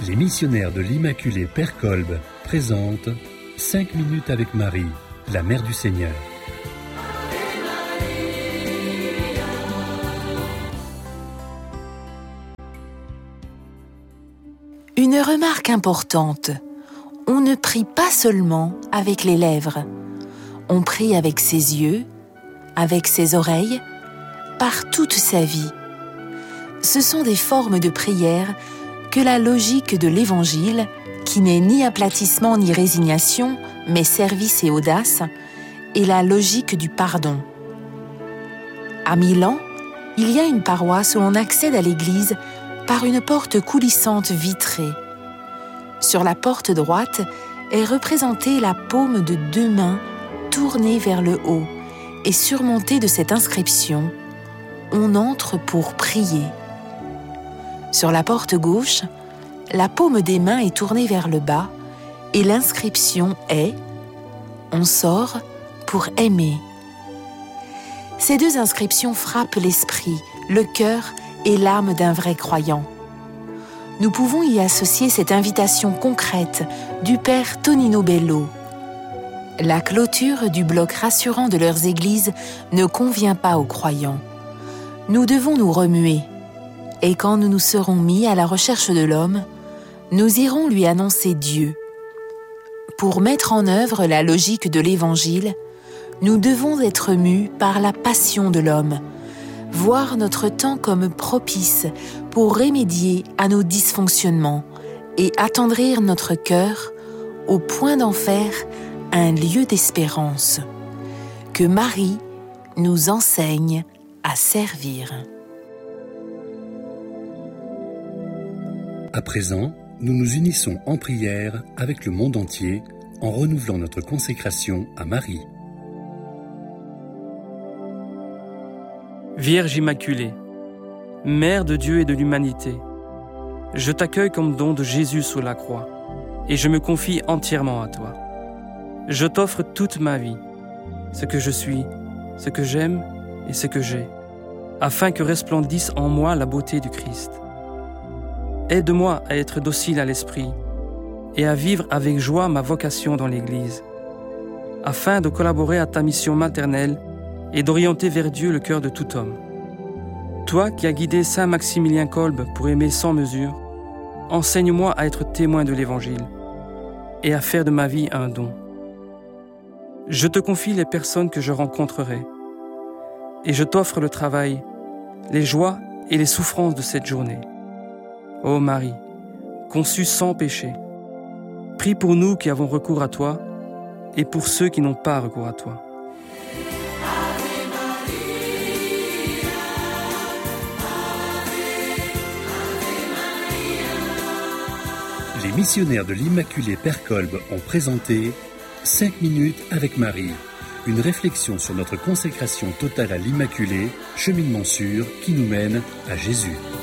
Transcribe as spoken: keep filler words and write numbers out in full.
Les missionnaires de l'Immaculée Père Kolb présentent cinq minutes avec Marie, la Mère du Seigneur. Une remarque importante. On ne prie pas seulement avec les lèvres. On prie avec ses yeux, avec ses oreilles, par toute sa vie. Ce sont des formes de prière que la logique de l'Évangile, qui n'est ni aplatissement ni résignation, mais service et audace, est la logique du pardon. À Milan, il y a une paroisse où on accède à l'église par une porte coulissante vitrée. Sur la porte droite est représentée la paume de deux mains tournées vers le haut et surmontée de cette inscription « On entre pour prier ». Sur la porte gauche, la paume des mains est tournée vers le bas et l'inscription est « On sort pour aimer ». Ces deux inscriptions frappent l'esprit, le cœur et l'âme d'un vrai croyant. Nous pouvons y associer cette invitation concrète du père Tonino Bello. La clôture du bloc rassurant de leurs églises ne convient pas aux croyants. Nous devons nous remuer. Et quand nous nous serons mis à la recherche de l'homme, nous irons lui annoncer Dieu. Pour mettre en œuvre la logique de l'Évangile, nous devons être mus par la passion de l'homme, voir notre temps comme propice pour remédier à nos dysfonctionnements et attendrir notre cœur au point d'en faire un lieu d'espérance. Que Marie nous enseigne à servir. À présent, nous nous unissons en prière avec le monde entier en renouvelant notre consécration à Marie. Vierge Immaculée, Mère de Dieu et de l'humanité, je t'accueille comme don de Jésus sous la croix et je me confie entièrement à toi. Je t'offre toute ma vie, ce que je suis, ce que j'aime et ce que j'ai, afin que resplendisse en moi la beauté du Christ. Aide-moi à être docile à l'esprit et à vivre avec joie ma vocation dans l'Église, afin de collaborer à ta mission maternelle et d'orienter vers Dieu le cœur de tout homme. Toi qui as guidé Saint Maximilien Kolb pour aimer sans mesure, enseigne-moi à être témoin de l'Évangile et à faire de ma vie un don. Je te confie les personnes que je rencontrerai et je t'offre le travail, les joies et les souffrances de cette journée. Ô Marie, conçue sans péché, prie pour nous qui avons recours à toi et pour ceux qui n'ont pas recours à toi. Les missionnaires de l'Immaculée Père Kolb ont présenté cinq minutes avec Marie, une réflexion sur notre consécration totale à l'Immaculée, cheminement sûr qui nous mène à Jésus.